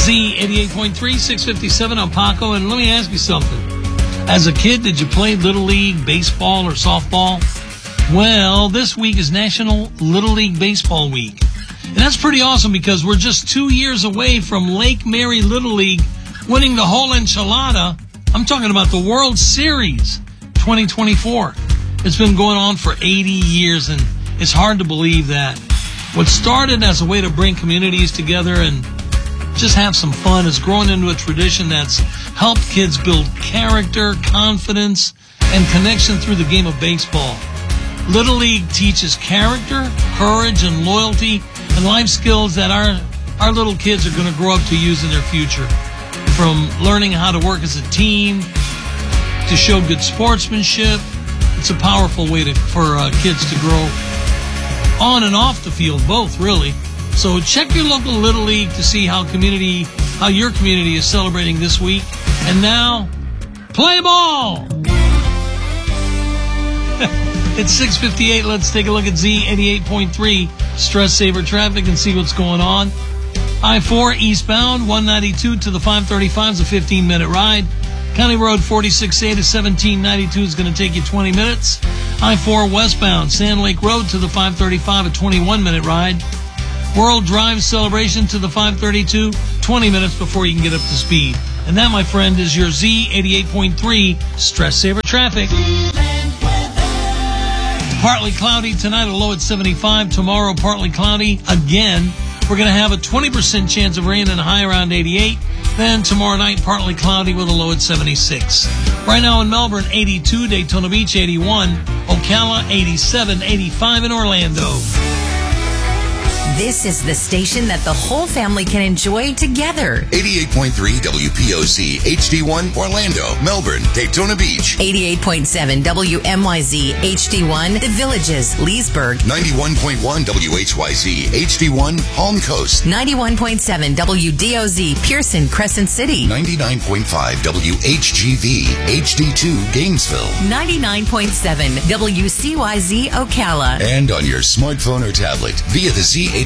Z88.3, 657 on Paco. And let me ask you something. As a kid, did you play Little League, baseball, or softball? Well, this week is National Little League Baseball Week. And that's pretty awesome because we're just 2 years away from Lake Mary Little League winning the whole enchilada. I'm talking about the World Series 2024. It's been going on for 80 years, and it's hard to believe that. What started as a way to bring communities together and just have some fun has grown into a tradition that's helped kids build character, confidence, and connection through the game of baseball. Little League teaches character, courage, and loyalty, and life skills that our little kids are going to grow up to use in their future. From learning how to work as a team, to show good sportsmanship, it's a powerful way for kids to grow on and off the field, both, really. So check your local Little League to see how your community is celebrating this week. And now, play ball! It's 6:58. Let's take a look at Z88.3 Stress Saver Traffic and see what's going on. I-4 eastbound, 192 to the 535 is a 15-minute ride. County Road 46A to 1792 is going to take you 20 minutes. I-4 westbound, Sand Lake Road to the 535, a 21-minute ride. World Drive Celebration to the 532, 20 minutes before you can get up to speed. And that, my friend, is your Z88.3 Stress Saver Traffic. Partly cloudy tonight, a low at 75. Tomorrow, partly cloudy again. We're going to have a 20% chance of rain and a high around 88. Then tomorrow night, partly cloudy with a low at 76. Right now in Melbourne, 82. Daytona Beach, 81. Ocala, 87. 85 in Orlando. This is the station that the whole family can enjoy together. 88.3 WPOC HD1 Orlando, Melbourne, Daytona Beach. 88.7 WMYZ HD1 The Villages, Leesburg. 91.1 WHYZ HD1 Palm Coast. 91.7 WDOZ Pearson, Crescent City. 99.5 WHGV HD2 Gainesville. 99.7 WCYZ Ocala. And on your smartphone or tablet via the Z